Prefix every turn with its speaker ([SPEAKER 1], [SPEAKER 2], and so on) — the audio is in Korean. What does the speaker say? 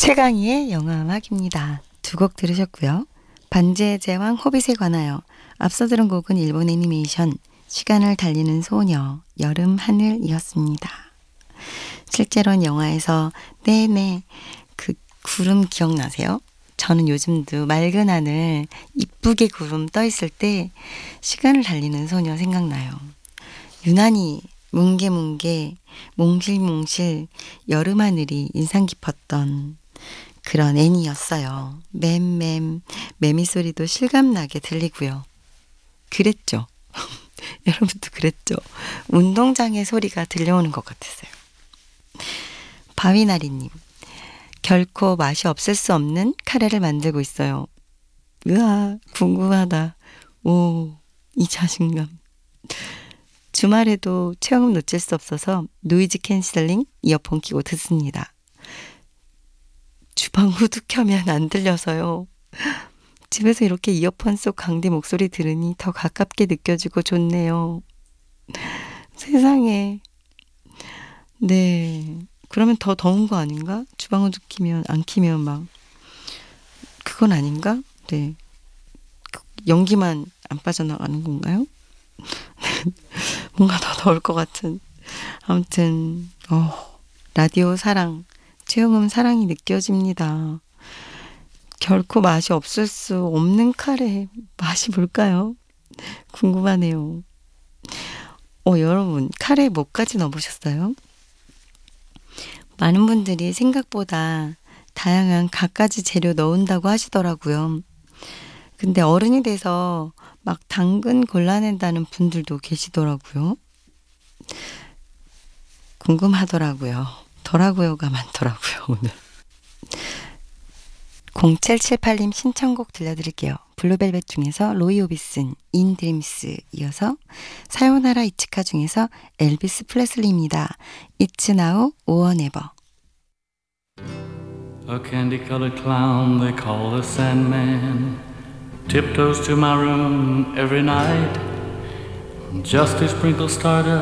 [SPEAKER 1] 최강희의 영화음악입니다. 두 곡 들으셨고요. 반지의 제왕 호빗에 관하여 앞서 들은 곡은 일본 애니메이션 시간을 달리는 소녀 여름 하늘이었습니다. 실제로는 영화에서 네네 그 구름 기억나세요? 저는 요즘도 맑은 하늘 이쁘게 구름 떠 있을 때 시간을 달리는 소녀 생각나요. 유난히 뭉게뭉게 몽실몽실 여름 하늘이 인상 깊었던 그런 애니였어요. 맴맴 매미 소리도 실감나게 들리고요. 그랬죠. 여러분도 그랬죠. 운동장의 소리가 들려오는 것 같았어요. 바위나리님, 결코 맛이 없을 수 없는 카레를 만들고 있어요. 으아, 궁금하다. 오, 이 자신감. 주말에도 체험 놓칠 수 없어서 노이즈 캔슬링 이어폰 끼고 듣습니다. 주방 후드 켜면 안 들려서요. 집에서 이렇게 이어폰 속 강디 목소리 들으니 더 가깝게 느껴지고 좋네요. 세상에. 네. 그러면 더 더운 거 아닌가? 주방 후드 키면, 안 키면 막. 그건 아닌가? 네. 연기만 안 빠져나가는 건가요? 뭔가 더 더울 것 같은. 아무튼, 라디오 사랑, 최영음 사랑이 느껴집니다. 결코 맛이 없을 수 없는 카레 맛이 뭘까요? 궁금하네요. 여러분 카레에 뭐까지 넣어보셨어요? 많은 분들이 생각보다 다양한 갖가지 재료 넣은다고 하시더라고요. 근데 어른이 돼서 막 당근 골라낸다는 분들도 계시더라고요. 궁금하더라고요. 더라고요가 많더라고요, 오늘. 0778님 신청곡 들려드릴게요. 블루벨벳 중에서 로이 오비슨, 인 드림스 이어서 사요나라 이치카 중에서 엘비스 프레슬리입니다. It's now or never.
[SPEAKER 2] A candy-colored clown they call the Sandman tiptoes to my room every night just to sprinkle stardust